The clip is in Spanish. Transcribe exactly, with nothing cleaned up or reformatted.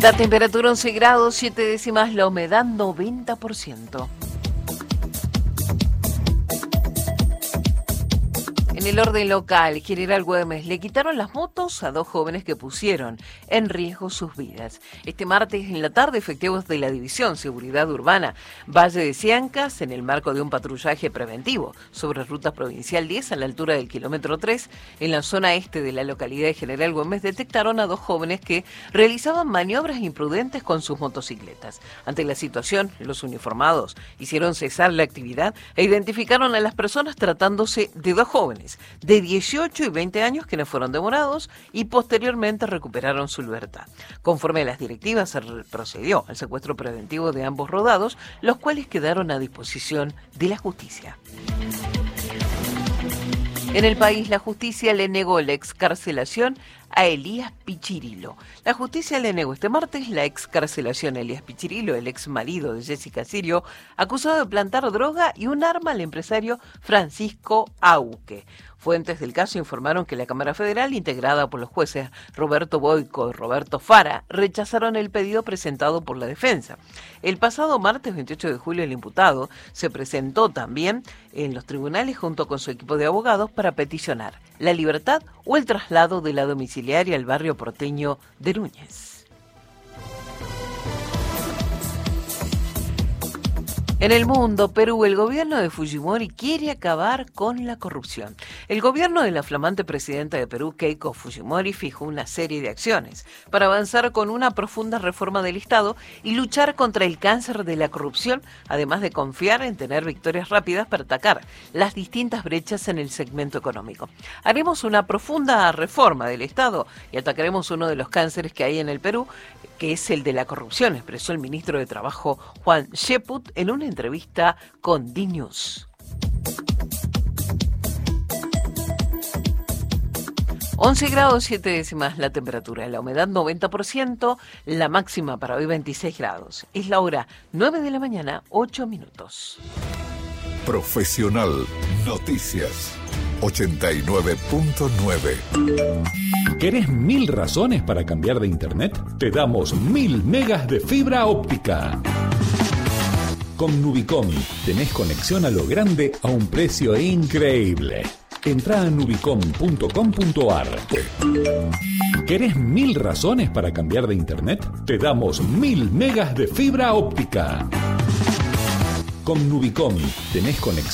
La temperatura once grados, siete décimas, la humedad noventa por ciento. En el orden local, General Güemes, le quitaron las motos a dos jóvenes que pusieron en riesgo sus vidas. Este martes en la tarde, efectivos de la División Seguridad Urbana Valle de Siancas, en el marco de un patrullaje preventivo sobre Ruta Provincial diez a la altura del kilómetro tres, en la zona este de la localidad de General Güemes, detectaron a dos jóvenes que realizaban maniobras imprudentes con sus motocicletas. Ante la situación, los uniformados hicieron cesar la actividad e identificaron a las personas tratándose de dos jóvenes de dieciocho y veinte años que no fueron demorados y posteriormente recuperaron su libertad. Conforme a las directivas, se procedió al secuestro preventivo de ambos rodados, los cuales quedaron a disposición de la justicia. En el país, la justicia le negó la excarcelación a Elías Pichirilo. La justicia le negó este martes la excarcelación a Elías Pichirilo, el ex marido de Jessica Sirio, acusado de plantar droga y un arma al empresario Francisco Auque. Fuentes del caso informaron que la Cámara Federal, integrada por los jueces Roberto Boico y Roberto Fara, rechazaron el pedido presentado por la defensa. El pasado martes veintiocho de julio, el imputado se presentó también en los tribunales junto con su equipo de abogados para peticionar la libertad o el traslado de la domiciliaria al barrio porteño de Núñez. En el mundo, Perú, el gobierno de Fujimori quiere acabar con la corrupción. El gobierno de la flamante presidenta de Perú, Keiko Fujimori, fijó una serie de acciones para avanzar con una profunda reforma del Estado y luchar contra el cáncer de la corrupción, además de confiar en tener victorias rápidas para atacar las distintas brechas en el segmento económico. Haremos una profunda reforma del Estado y atacaremos uno de los cánceres que hay en el Perú, que es el de la corrupción, expresó el ministro de Trabajo, Juan Sheput, en una entrevista con D-News. once grados, siete décimas la temperatura, la humedad noventa por ciento, la máxima para hoy veintiséis grados. Es la hora nueve de la mañana, ocho minutos. Profesional Noticias ochenta y nueve punto nueve. ¿Querés mil razones para cambiar de internet? Te damos mil megas de fibra óptica. Con Nubicom tenés conexión a lo grande a un precio increíble. Entrá a nubicom punto com punto ar. ¿Querés mil razones para cambiar de internet? Te damos mil megas de fibra óptica. Con Nubicom tenés conexión